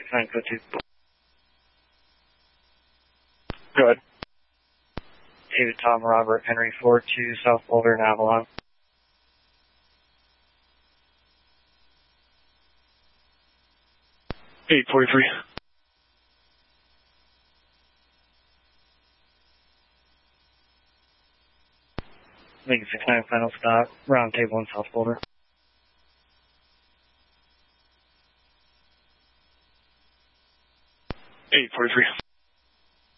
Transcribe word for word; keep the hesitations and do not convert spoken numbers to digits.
nine code two. Go ahead. David Tom Robert Henry four two South Boulder and Avalon. eight forty-three. Lincoln six nine final stop, round table in South Boulder. eight forty-three.